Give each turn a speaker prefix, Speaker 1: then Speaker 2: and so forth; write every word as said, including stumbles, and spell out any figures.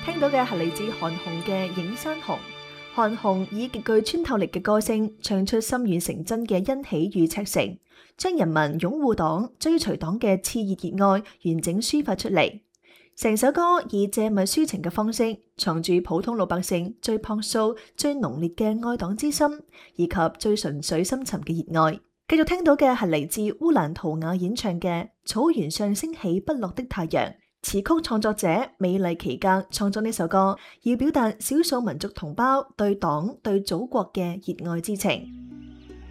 Speaker 1: 聽到嘅係嚟自韓紅嘅《映山紅》。韓紅以極具穿透力嘅歌聲，唱出心願成真嘅欣喜與赤誠，將人民擁護黨、追隨黨嘅熾熱熱愛完整抒發出嚟。成首歌以借物抒情嘅方式，藏住普通老百姓最樸素、最濃烈嘅愛黨之心，以及最純粹深沉嘅熱愛。繼續聽到嘅係嚟自烏蘭圖雅演唱嘅《草原上升起不落的太陽》。詞曲創作者美麗琪格創作呢首歌，要表達少數民族同胞對黨對祖國嘅熱愛之情。